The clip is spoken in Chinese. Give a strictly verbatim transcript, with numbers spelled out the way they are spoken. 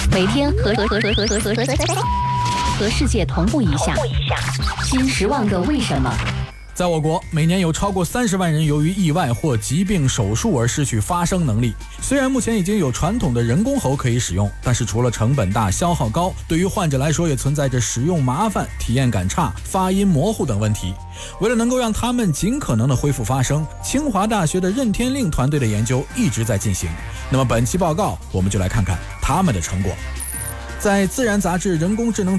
每天和和和和和和和和世界同步一下，新十万个为什么。 在我国，每年有超过三十万人由于意外或疾病手术而失去发声能力。虽然目前已经有传统的人工喉可以使用，但是除了成本大、消耗高，对于患者来说也存在着使用麻烦、体验感差、发音模糊等问题。为了能够让他们尽可能的恢复发声，清华大学的任天令团队的研究一直在进行。那么本期报告，我们就来看看他们的成果。在《自然》杂志人工智能